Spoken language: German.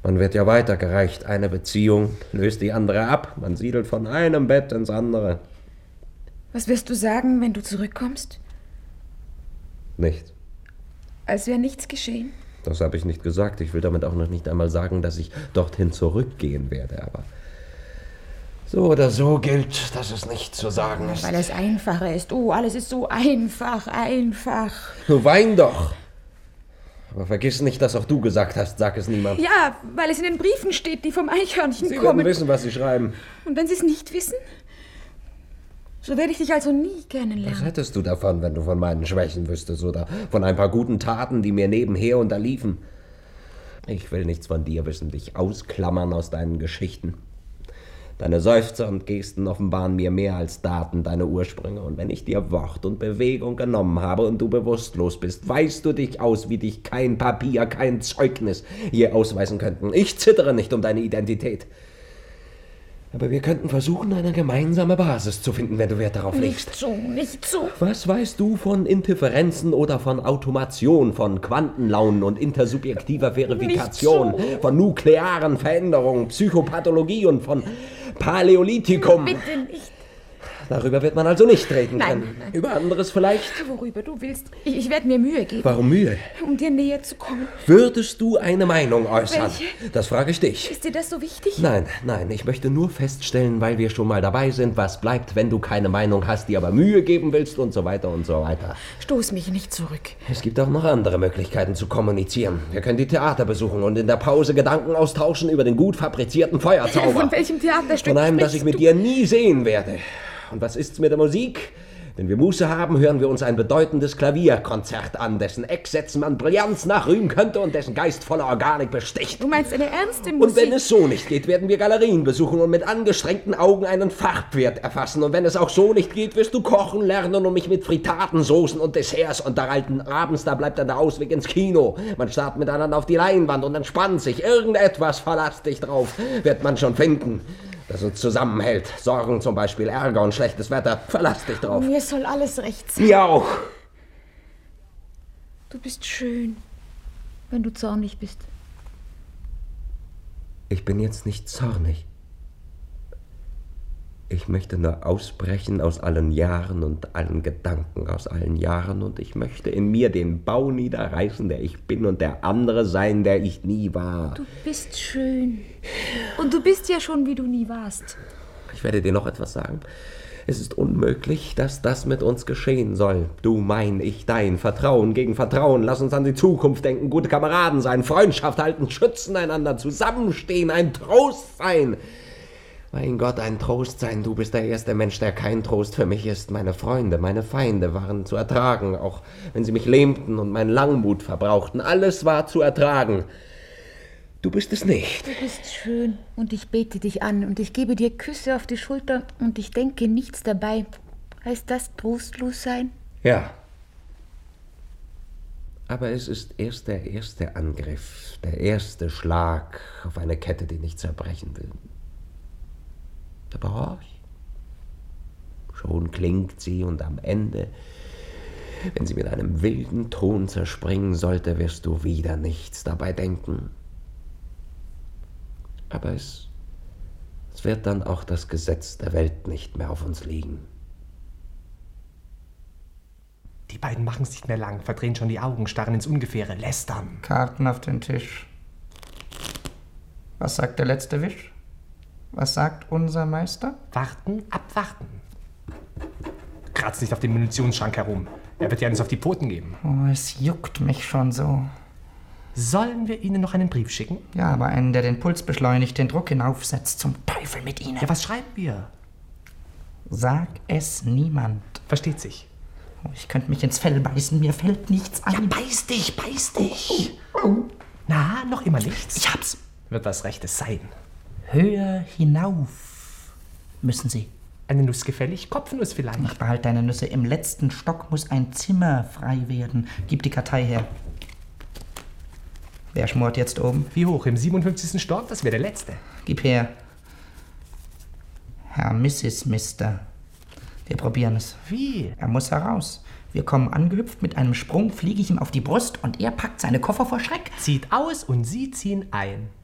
Man wird ja weitergereicht. Eine Beziehung löst die andere ab. Man siedelt von einem Bett ins andere. Was wirst du sagen, wenn du zurückkommst? Nichts. Als wäre nichts geschehen? Das habe ich nicht gesagt. Ich will damit auch noch nicht einmal sagen, dass ich dorthin zurückgehen werde. Aber so oder so gilt, dass es nicht zu sagen ist. Weil es einfacher ist. Oh, alles ist so einfach. Du wein doch. Aber vergiss nicht, dass auch du gesagt hast, sag es niemand. Ja, weil es in den Briefen steht, die vom Eichhörnchen Sie kommen. werden wissen, was sie schreiben. Und wenn sie es nicht wissen? So werde ich dich also nie kennenlernen. Was hättest du davon, wenn du von meinen Schwächen wüsstest oder von ein paar guten Taten, die mir nebenher unterliefen? Ich will nichts von dir wissen, dich ausklammern aus deinen Geschichten. Deine Seufzer und Gesten offenbaren mir mehr als Daten deine Ursprünge. Und wenn ich dir Wort und Bewegung genommen habe und du bewusstlos bist, weißt du dich aus, wie dich kein Papier, kein Zeugnis je ausweisen könnten. Ich zittere nicht um deine Identität. Aber wir könnten versuchen, eine gemeinsame Basis zu finden, wenn du Wert darauf legst. Nicht so. Was weißt du von Interferenzen oder von Automation, von Quantenlaunen und intersubjektiver Verifikation, von nuklearen Veränderungen, Psychopathologie und von Paläolithikum? Bitte nicht. Darüber wird man also nicht reden können. Nein. Über anderes vielleicht? Worüber du willst. Ich werde mir Mühe geben. Warum Mühe? Um dir näher zu kommen. Würdest du eine Meinung äußern? Welche? Das frage ich dich. Ist dir das so wichtig? Nein, ich möchte nur feststellen, weil wir schon mal dabei sind, was bleibt, wenn du keine Meinung hast, die aber Mühe geben willst und so weiter und so weiter. Stoß mich nicht zurück. Es gibt auch noch andere Möglichkeiten zu kommunizieren. Wir können die Theater besuchen und in der Pause Gedanken austauschen über den gut fabrizierten Feuerzauber. Von welchem Theaterstück Von einem, das sprichst ich mit du? dir nie sehen werde. Und was ist's mit der Musik? Wenn wir Muße haben, hören wir uns ein bedeutendes Klavierkonzert an, dessen Ecksätzen man Brillanz nachrühmen könnte und dessen geistvolle Organik besticht. Du meinst eine ernste Musik? Und wenn es so nicht geht, werden wir Galerien besuchen und mit angestrengten Augen einen Farbwert erfassen. Und wenn es auch so nicht geht, wirst du kochen lernen und mich mit Fritaten, Soßen und Desserts unterhalten. Abends, da bleibt dann der Ausweg ins Kino. Man starrt miteinander auf die Leinwand und entspannt sich. Irgendetwas, verlass dich drauf, wird man schon finden, das uns zusammenhält. Sorgen zum Beispiel, Ärger und schlechtes Wetter. Verlass dich drauf. Mir soll alles recht sein. Mir auch. Du bist schön, wenn du zornig bist. Ich bin jetzt nicht zornig. Ich möchte nur ausbrechen aus allen Jahren und allen Gedanken aus allen Jahren und ich möchte in mir den Bau niederreißen, der ich bin und der andere sein, der ich nie war. Du bist schön. Und du bist ja schon, wie du nie warst. Ich werde dir noch etwas sagen. Es ist unmöglich, dass das mit uns geschehen soll. Du mein, ich dein. Vertrauen gegen Vertrauen. Lass uns an die Zukunft denken, gute Kameraden sein, Freundschaft halten, schützen einander, zusammenstehen, ein Trost sein. Mein Gott, ein Trost sein. Du bist der erste Mensch, der kein Trost für mich ist. Meine Freunde, meine Feinde waren zu ertragen, auch wenn sie mich lähmten und meinen Langmut verbrauchten. Alles war zu ertragen. Du bist es nicht. Du bist schön und ich bete dich an und ich gebe dir Küsse auf die Schulter und ich denke nichts dabei. Heißt das trostlos sein? Ja. Aber es ist erst der erste Angriff, der erste Schlag auf eine Kette, die nicht zerbrechen will. Aber horch. Schon klingt sie und am Ende, wenn sie mit einem wilden Ton zerspringen sollte, wirst du wieder nichts dabei denken. Aber es wird dann auch das Gesetz der Welt nicht mehr auf uns liegen. Die beiden machen es nicht mehr lang, verdrehen schon die Augen, starren ins Ungefähre, lästern. Karten auf den Tisch. Was sagt der letzte Wisch? Was sagt unser Meister? Warten, abwarten. Kratzt nicht auf den Munitionsschrank herum. Er wird ja alles auf die Pfoten geben. Oh, es juckt mich schon so. Sollen wir Ihnen noch einen Brief schicken? Ja, aber einen, der den Puls beschleunigt, den Druck hinaufsetzt. Zum Teufel mit Ihnen. Ja, was schreiben wir? Sag es niemand. Versteht sich. Oh, ich könnte mich ins Fell beißen, mir fällt nichts ein. Ja, beiß dich. Na, noch immer nichts? Ich hab's. Wird was Rechtes sein. Höher hinauf müssen Sie. Eine Nuss gefällig? Kopfnuss vielleicht? Ach, behalt deine Nüsse. Im letzten Stock muss ein Zimmer frei werden. Gib die Kartei her. Wer schmort jetzt oben? Wie hoch? Im 57. Stock? Das wäre der letzte. Gib her. Herr Mrs. Mister. Wir probieren es. Wie? Er muss heraus. Wir kommen angehüpft, mit einem Sprung fliege ich ihm auf die Brust und er packt seine Koffer vor Schreck. Zieht aus und Sie ziehen ein.